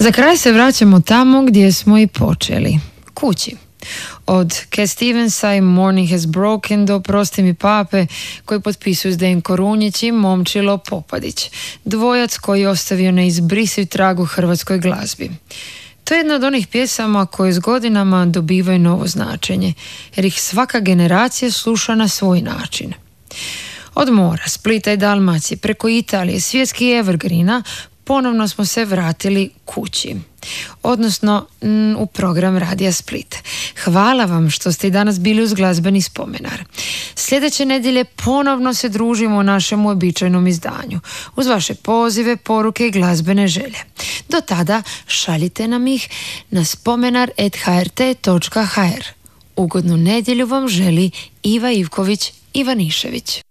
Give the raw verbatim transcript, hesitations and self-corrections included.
Za kraj se vraćamo tamo gdje smo i počeli, kući. Od Cat Stevensa i Morning Has Broken do Prosti mi pape koji potpisuju Zdenko Runjić i Momčilo Popadić, dvojac koji je ostavio neizbrisiv trag u hrvatskoj glazbi. To je jedna od onih pjesama koje s godinama dobivaju novo značenje, jer ih svaka generacija sluša na svoj način. Od mora, Splita i Dalmacije, preko Italije, svjetskih evergreena, ponovno smo se vratili kući, odnosno m, u program Radija Split. Hvala vam što ste i danas bili uz glazbeni spomenar. Sljedeće nedjelje ponovno se družimo u našem uobičajenom izdanju, uz vaše pozive, poruke i glazbene želje. Do tada šaljite nam ih na spomenar at h r t točka h r. Ugodnu nedjelju vam želi Iva Ivković Ivanišević.